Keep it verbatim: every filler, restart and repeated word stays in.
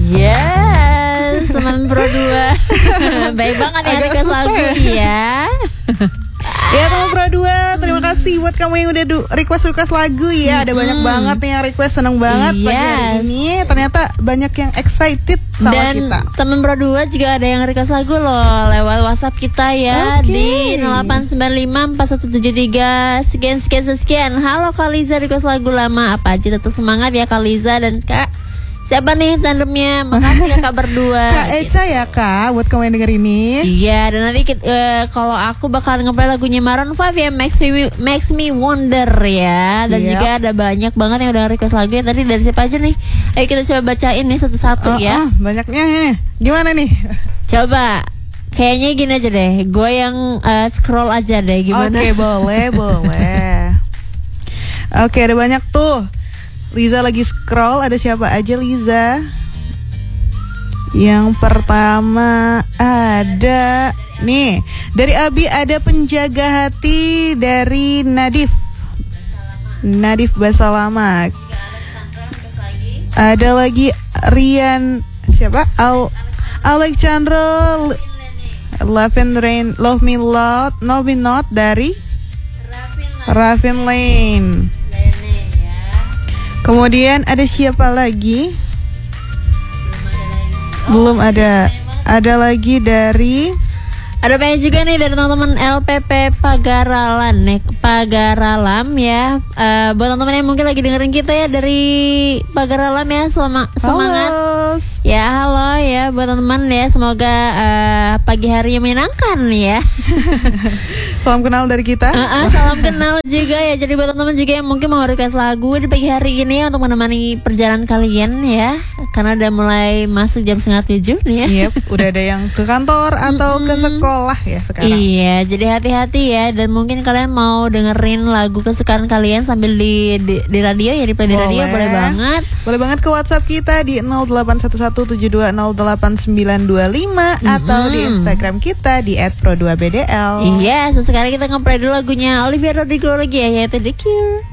Yes, teman Pro dua. Baik banget ya request lagu ya. Ya teman Pro dua, terima kasih buat kamu yang udah request-request lagu ya. Ada hmm. banyak banget nih yang request, seneng banget yes. pagi hari ini. Ternyata banyak yang excited sama dan kita. Dan teman Pro dua juga ada yang request lagu loh lewat WhatsApp kita ya, okay. di nol delapan sembilan lima empat satu tujuh tiga sekian sekian sekian. Halo Kak Liza, request lagu lama apa aja, tetap semangat ya Kak Liza. Dan Kak, siapa nih tandemnya? Makasih kakak berdua. Kak Eca gitu. Ya kak, buat kamu yang denger ini. Iya, dan nanti uh, kalau aku bakal ngeplay lagunya Maroon five ya, Makes Me, Makes Me Wonder ya. Dan yep. juga ada banyak banget yang udah request lagu ya. Tadi dari siapa aja nih? Ayo kita coba bacain nih satu-satu oh, ya. Oh, banyaknya ya. Gimana nih? Coba. Kayaknya gini aja deh, gue yang uh, scroll aja deh, gimana? Oke, okay, boleh, boleh. Oke, okay, ada banyak tuh. Liza lagi scroll, ada siapa aja Liza? Yang pertama ada nih, dari Abi ada penjaga hati dari Nadif. Nadif Basalamak. Ada lagi Rian siapa? Al Alexandra Love and Rain, Love Me Lot, Love Me Not dari Raffin Lane. Kemudian ada siapa lagi? Belum ada. Ada lagi dari, ada banyak juga nih dari teman-teman L P P Pagaralan nih, Pagaralam ya. Uh, buat teman-teman yang mungkin lagi dengerin kita ya dari Pagaralam ya, selama, semangat. Halo. Ya halo ya buat teman-teman ya, semoga uh, pagi hari yang menyenangkan ya. Salam kenal dari kita. Uh, uh, salam kenal juga ya. Jadi buat teman-teman juga yang mungkin mau request lagu di pagi hari ini ya, untuk menemani perjalanan kalian ya, karena udah mulai masuk jam setengah tujuh nih ya. Yep, udah ada yang ke kantor atau mm-hmm. ke sekolah ya sekarang. Iya, jadi hati-hati ya. Dan mungkin kalian mau dengerin lagu kesukaan kalian sambil di di, di radio ya, di play di radio, boleh banget. Boleh banget ke WhatsApp kita di nol delapan satu satu tujuh dua nol delapan sembilan dua lima mm-hmm. atau di Instagram kita di et pro dua b d l. Iya, sesekali kita nge-play dulu lagunya Olivia Rodrigo lagi ya, yaitu The Cure.